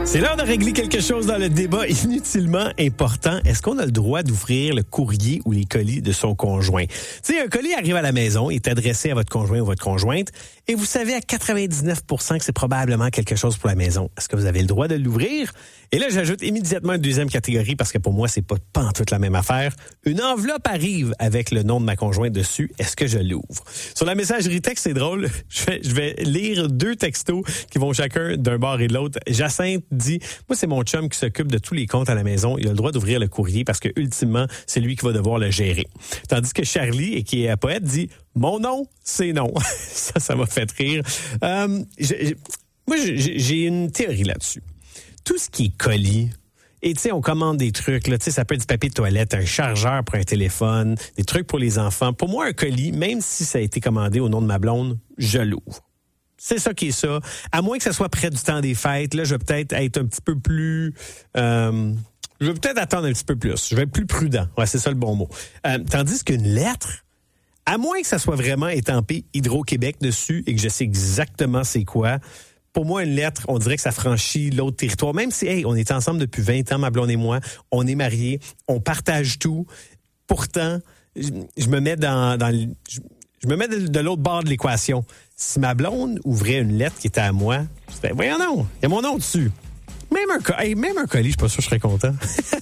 C'est l'heure de régler quelque chose dans le débat inutilement important. Est-ce qu'on a le droit d'ouvrir le courrier ou les colis de son conjoint? Tu sais, un colis arrive à la maison, est adressé à votre conjoint ou votre conjointe, et vous savez à 99% que c'est probablement quelque chose pour la maison. Est-ce que vous avez le droit de l'ouvrir? Et là, j'ajoute immédiatement une deuxième catégorie parce que pour moi, c'est pas pantoute la même affaire. Une enveloppe arrive avec le nom de ma conjointe dessus. Est-ce que je l'ouvre? Sur la messagerie texte, c'est drôle. Je vais lire deux textos qui vont chacun d'un bord et de l'autre. Jacinthe dit, moi, c'est mon chum qui s'occupe de tous les comptes à la maison. Il a le droit d'ouvrir le courrier parce que, ultimement, c'est lui qui va devoir le gérer. Tandis que Charlie, et qui est poète, dit, mon nom, c'est non. Ça m'a fait rire. Moi, j'ai une théorie là-dessus. Tout ce qui est colis, et tu sais, on commande des trucs, là, tu sais, ça peut être du papier de toilette, un chargeur pour un téléphone, des trucs pour les enfants. Pour moi, un colis, même si ça a été commandé au nom de ma blonde, je l'ouvre. C'est ça qui est ça. À moins que ça soit près du temps des fêtes, là, je vais peut-être être un petit peu plus... je vais peut-être attendre un petit peu plus. Je vais être plus prudent. Ouais, c'est ça le bon mot. Tandis qu'une lettre, à moins que ça soit vraiment étampé Hydro-Québec dessus et que je sais exactement c'est quoi... Pour moi, une lettre, on dirait que ça franchit l'autre territoire. Même si, hey, on est ensemble depuis 20 ans, ma blonde et moi, on est mariés, on partage tout. Pourtant, je me mets je me mets de l'autre bord de l'équation. Si ma blonde ouvrait une lettre qui était à moi, je disais, voyons non, il y a mon nom dessus. Même un colis, je suis pas sûr que je serais content.